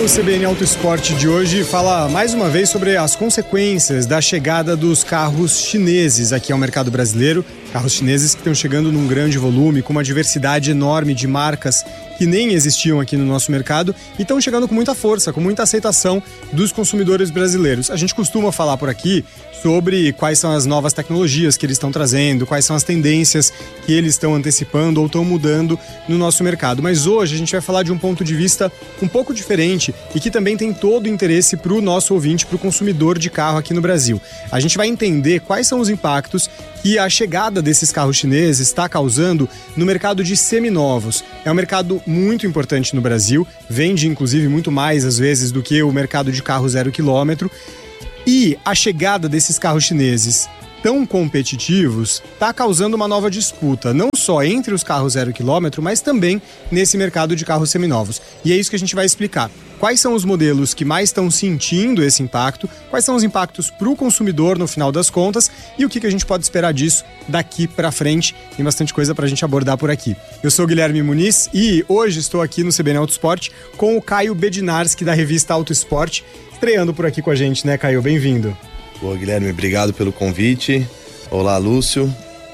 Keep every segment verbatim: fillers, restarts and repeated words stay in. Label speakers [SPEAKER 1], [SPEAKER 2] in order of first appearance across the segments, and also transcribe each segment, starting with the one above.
[SPEAKER 1] O C B N Auto Esporte de hoje fala mais uma vez sobre as consequências da chegada dos carros chineses aqui ao mercado brasileiro. Carros chineses que estão chegando num grande volume, com uma diversidade enorme de marcas que nem existiam aqui no nosso mercado e estão chegando com muita força, com muita aceitação dos consumidores brasileiros. A gente costuma falar por aqui sobre quais são as novas tecnologias que eles estão trazendo, quais são as tendências que eles estão antecipando ou estão mudando no nosso mercado. Mas hoje a gente vai falar de um ponto de vista um pouco diferente e que também tem todo o interesse para o nosso ouvinte, para o consumidor de carro aqui no Brasil. A gente vai entender quais são os impactos que a chegada desses carros chineses está causando no mercado de seminovos. É um mercado muito importante no Brasil, vende inclusive muito mais às vezes do que o mercado de carro zero quilômetro. E a chegada desses carros chineses tão competitivos está causando uma nova disputa, não só entre os carros zero quilômetro, mas também nesse mercado de carros seminovos. E é isso que a gente vai explicar. Quais são os modelos que mais estão sentindo esse impacto, quais são os impactos para o consumidor no final das contas e o que, que a gente pode esperar disso daqui para frente. Tem bastante coisa para a gente abordar por aqui. Eu sou o Guilherme Muniz e hoje estou aqui no C B N Auto Esporte com o Caio Bedinarski da revista Auto Esporte, estreando por aqui com a gente, né, Caio? Bem-vindo.
[SPEAKER 2] Boa, Guilherme, obrigado pelo convite. Olá, Lúcio,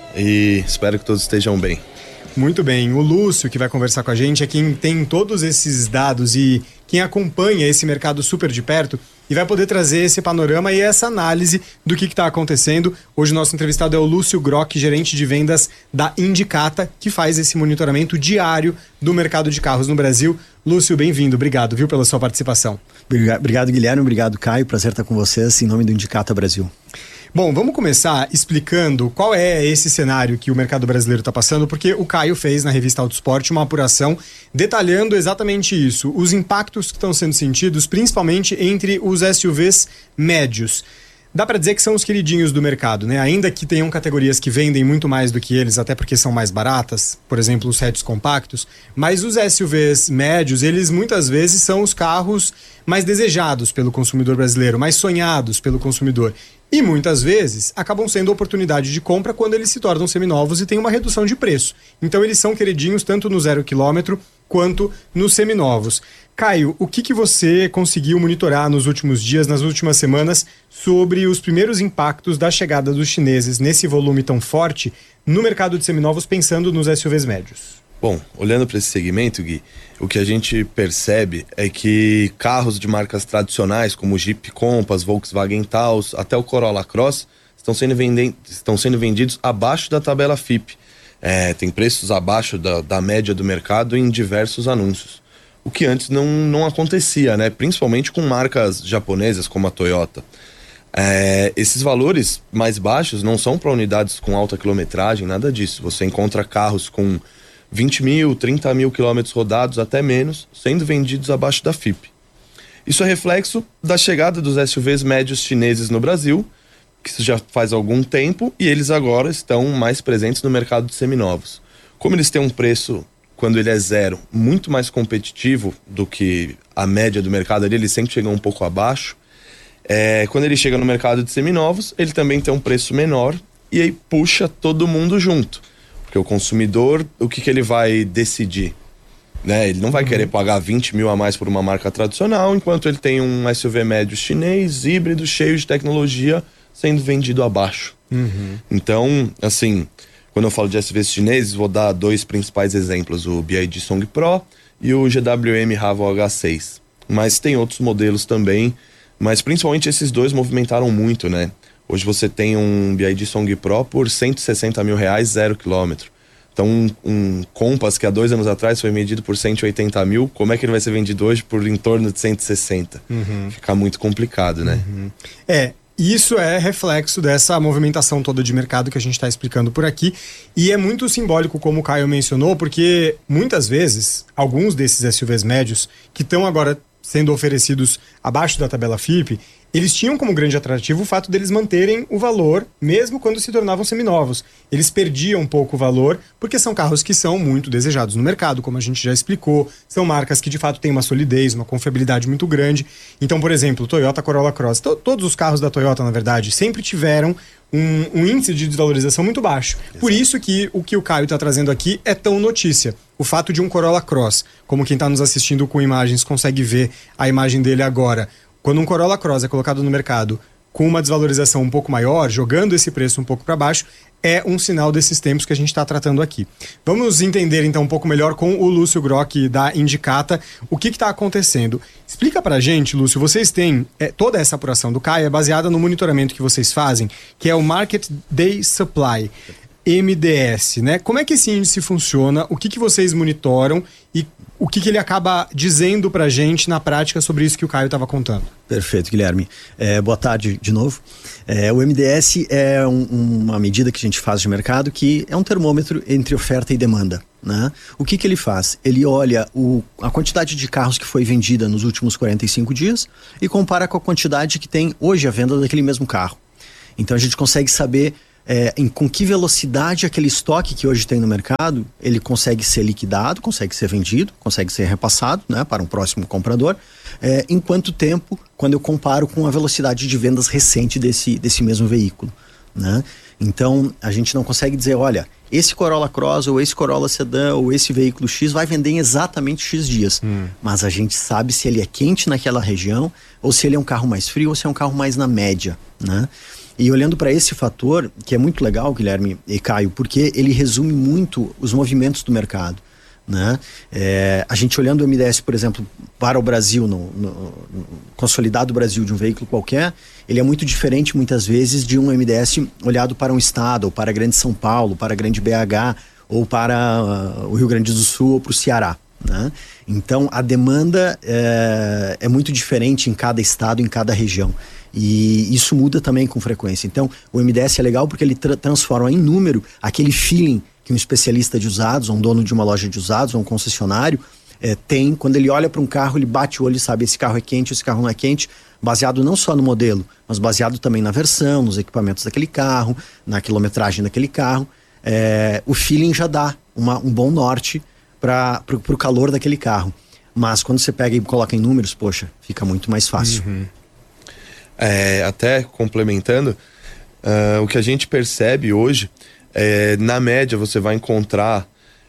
[SPEAKER 2] e espero que todos estejam bem.
[SPEAKER 1] Muito bem, o Lúcio, que vai conversar com a gente, é quem tem todos esses dados e quem acompanha esse mercado super de perto e vai poder trazer esse panorama e essa análise do que está acontecendo. Hoje o nosso entrevistado é o Lúcio Grock, gerente de vendas da Indicata, que faz esse monitoramento diário do mercado de carros no Brasil. Lúcio, bem-vindo, obrigado, viu, pela sua participação.
[SPEAKER 3] Obrigado, Guilherme, obrigado, Caio, prazer estar com vocês em nome do Indicata Brasil.
[SPEAKER 1] Bom, vamos começar explicando qual é esse cenário que o mercado brasileiro está passando, porque o Caio fez na revista Auto Esporte uma apuração detalhando exatamente isso, os impactos que estão sendo sentidos, principalmente entre os S U Vs médios. Dá para dizer que são os queridinhos do mercado, né? Ainda que tenham categorias que vendem muito mais do que eles, até porque são mais baratas, por exemplo, os hatches compactos, mas os S U Vs médios, eles muitas vezes são os carros mais desejados pelo consumidor brasileiro, mais sonhados pelo consumidor. E muitas vezes acabam sendo oportunidade de compra quando eles se tornam seminovos e tem uma redução de preço. Então eles são queridinhos tanto no zero quilômetro quanto nos seminovos. Caio, o que, que você conseguiu monitorar nos últimos dias, nas últimas semanas, sobre os primeiros impactos da chegada dos chineses nesse volume tão forte no mercado de seminovos, pensando nos S U Vs médios?
[SPEAKER 2] Bom, olhando para esse segmento, Gui, o que a gente percebe é que carros de marcas tradicionais como Jeep Compass, Volkswagen Taos, até o Corolla Cross estão sendo, venden- estão sendo vendidos abaixo da tabela F I P. É, tem preços abaixo da, da média do mercado em diversos anúncios. O que antes não, não acontecia, né? Principalmente com marcas japonesas como a Toyota. É, esses valores mais baixos não são para unidades com alta quilometragem, nada disso. Você encontra carros com vinte mil, trinta mil quilômetros rodados, até menos, sendo vendidos abaixo da F I P. Isso é reflexo da chegada dos S U Vs médios chineses no Brasil, que isso já faz algum tempo, e eles agora estão mais presentes no mercado de seminovos. Como eles têm um preço, quando ele é zero, muito mais competitivo do que a média do mercado ali, eles sempre chegam um pouco abaixo. É, quando ele chega no mercado de seminovos, ele também tem um preço menor e aí puxa todo mundo junto. Porque o consumidor, o que, que ele vai decidir? Né? Ele não vai uhum. querer pagar vinte mil a mais por uma marca tradicional, enquanto ele tem um S U V médio chinês, híbrido, cheio de tecnologia, sendo vendido abaixo. Uhum. Então, assim, quando eu falo de S U Vs chineses, vou dar dois principais exemplos, o B Y D Song Pro e o G W M Raval H seis. Mas tem outros modelos também, mas principalmente esses dois movimentaram muito, né? Hoje você tem um B Y D Song Pro por cento e sessenta mil reais, zero quilômetro. Então um, um Compass que há dois anos atrás foi vendido por cento e oitenta mil, como é que ele vai ser vendido hoje por em torno de cento e sessenta? Uhum. Fica muito complicado, né?
[SPEAKER 1] Uhum. É, isso é reflexo dessa movimentação toda de mercado que a gente está explicando por aqui. E é muito simbólico, como o Caio mencionou, porque muitas vezes, alguns desses S U Vs médios que estão agora sendo oferecidos abaixo da tabela F I P, eles tinham como grande atrativo o fato deles manterem o valor, mesmo quando se tornavam seminovos. Eles perdiam um pouco o valor, porque são carros que são muito desejados no mercado, como a gente já explicou. São marcas que, de fato, têm uma solidez, uma confiabilidade muito grande. Então, por exemplo, Toyota Corolla Cross. To- todos os carros da Toyota, na verdade, sempre tiveram um, um índice de desvalorização muito baixo. Exato. Por isso que o que o Caio está trazendo aqui é tão notícia. o fato de um Corolla Cross, como quem está nos assistindo com imagens consegue ver a imagem dele agora, quando um Corolla Cross é colocado no mercado com uma desvalorização um pouco maior, jogando esse preço um pouco para baixo, é um sinal desses tempos que a gente está tratando aqui. Vamos entender então um pouco melhor com o Lúcio Grock da Indicata o que está acontecendo. Explica pra gente, Lúcio, vocês têm, é, toda essa apuração do Caio é baseada no monitoramento que vocês fazem, que é o Market Day Supply, M D S, né? Como é que esse índice funciona? O que, que vocês monitoram e o que, que ele acaba dizendo pra gente na prática sobre isso que o Caio estava contando?
[SPEAKER 3] Perfeito, Guilherme. É, boa tarde de novo. É, o M D S é um, uma medida que a gente faz de mercado que é um termômetro entre oferta e demanda, né? O que, que ele faz? Ele olha o, a quantidade de carros que foi vendida nos últimos quarenta e cinco dias e compara com a quantidade que tem hoje a venda daquele mesmo carro. Então a gente consegue saber É, em com que velocidade aquele estoque que hoje tem no mercado, ele consegue ser liquidado, consegue ser vendido, consegue ser repassado, né, para um próximo comprador, é, em quanto tempo, quando eu comparo com a velocidade de vendas recente desse, desse mesmo veículo, né? Então a gente não consegue dizer, olha, esse Corolla Cross ou esse Corolla Sedan ou esse veículo X vai vender em exatamente X dias, hum. mas a gente sabe se ele é quente naquela região ou se ele é um carro mais frio ou se é um carro mais na média, né? E olhando para esse fator, que é muito legal, Guilherme e Caio, porque ele resume muito os movimentos do mercado, né? É, a gente olhando o M D S, por exemplo, para o Brasil, no, no, no consolidado Brasil de um veículo qualquer, ele é muito diferente muitas vezes de um M D S olhado para um estado, ou para a Grande São Paulo, para a Grande B H, ou para uh, o Rio Grande do Sul, ou para o Ceará, né? Então a demanda é, é muito diferente em cada estado, em cada região. E isso muda também com frequência. Então, o M D S é legal porque ele tra- transforma em número aquele feeling que um especialista de usados, um dono de uma loja de usados, ou um concessionário, é, tem. Quando ele olha para um carro, ele bate o olho e sabe esse carro é quente, esse carro não é quente, baseado não só no modelo, mas baseado também na versão, nos equipamentos daquele carro, na quilometragem daquele carro. É, o feeling já dá uma, um bom norte para o calor daquele carro. Mas quando você pega e coloca em números, poxa, fica muito mais fácil.
[SPEAKER 2] Uhum. É, até complementando, uh, o que a gente percebe hoje, é, na média você vai encontrar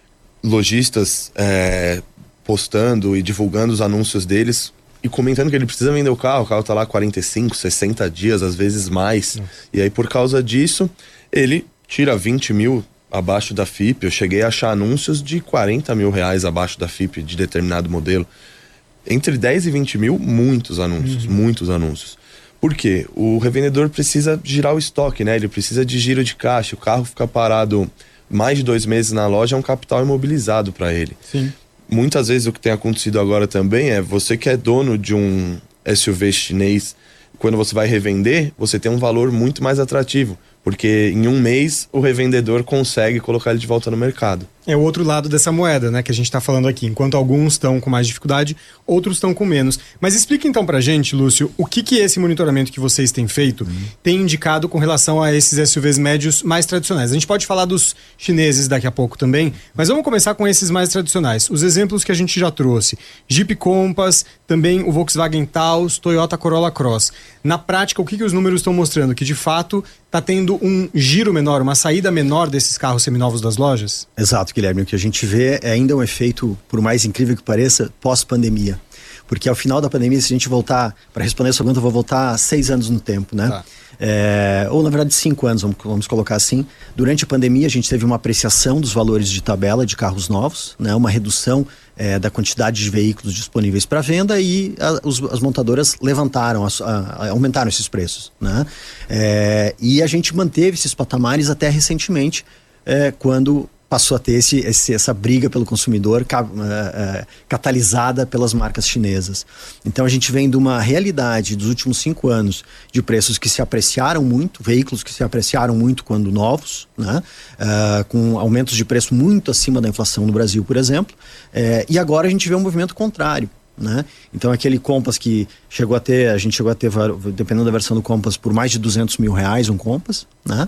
[SPEAKER 2] lojistas é, postando e divulgando os anúncios deles e comentando que ele precisa vender o carro, o carro tá lá quarenta e cinco, sessenta dias, às vezes mais. Nossa. E aí por causa disso, ele tira vinte mil abaixo da F I P. Eu cheguei a achar anúncios de quarenta mil reais abaixo da F I P de determinado modelo. Entre dez e vinte mil, muitos anúncios, uhum. muitos anúncios. Por quê? O revendedor precisa girar o estoque, né? Ele precisa de giro de caixa. O carro fica parado mais de dois meses na loja, é um capital imobilizado para ele.
[SPEAKER 1] Sim.
[SPEAKER 2] Muitas vezes o que tem acontecido agora também é você que é dono de um S U V chinês, quando você vai revender, você tem um valor muito mais atrativo, porque em um mês o revendedor consegue colocar ele de volta no mercado.
[SPEAKER 1] É o outro lado dessa moeda, né, que a gente está falando aqui. Enquanto alguns estão com mais dificuldade, outros estão com menos. Mas explica então pra gente, Lúcio, o que que esse monitoramento que vocês têm feito uhum. tem indicado com relação a esses S U Vs médios mais tradicionais. A gente pode falar dos chineses daqui a pouco também, mas vamos começar com esses mais tradicionais. Os exemplos que a gente já trouxe. Jeep Compass, também o Volkswagen Taos, Toyota Corolla Cross. Na prática, o que que os números estão mostrando? Que de fato está tendo um giro menor, uma saída menor desses carros seminovos das lojas?
[SPEAKER 3] Exato, Guilherme. O que a gente vê é ainda um efeito, por mais incrível que pareça, pós-pandemia. Porque ao final da pandemia, se a gente voltar, para responder a sua pergunta, eu vou voltar seis anos no tempo, né? Tá. É, ou na verdade cinco anos, vamos, vamos colocar assim. Durante a pandemia a gente teve uma apreciação dos valores de tabela de carros novos, né? Uma redução é, da quantidade de veículos disponíveis para venda e a, os, as montadoras levantaram, a, a, aumentaram esses preços, né? É, e a gente manteve esses patamares até recentemente, é, quando passou a ter esse, esse, essa briga pelo consumidor ca, uh, uh, catalisada pelas marcas chinesas. Então a gente vem de uma realidade dos últimos cinco anos de preços que se apreciaram muito, veículos que se apreciaram muito quando novos, né? Uh, com aumentos de preço muito acima da inflação no Brasil, por exemplo, uh, e agora a gente vê um movimento contrário. Né? Então aquele Compass que chegou a ter, a gente chegou a ter, dependendo da versão do Compass, por mais de duzentos mil reais um Compass, né?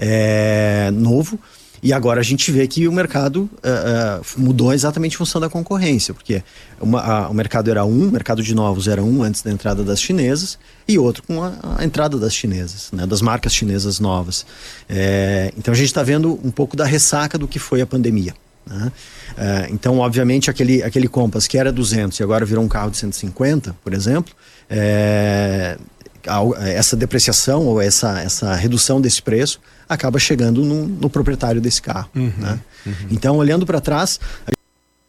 [SPEAKER 3] É, novo. E agora a gente vê que o mercado uh, uh, mudou exatamente em função da concorrência, porque uma, a, o mercado era um, o mercado de novos era um antes da entrada das chinesas e outro com a, a entrada das chinesas, né, das marcas chinesas novas. É, então a gente está vendo um pouco da ressaca do que foi a pandemia. Né? É, então, obviamente, aquele, aquele Compass que era duzentos e agora virou um carro de cento e cinquenta, por exemplo, é, essa depreciação ou essa, essa redução desse preço acaba chegando no, no proprietário desse carro. Uhum, né? Uhum. Então, olhando para trás...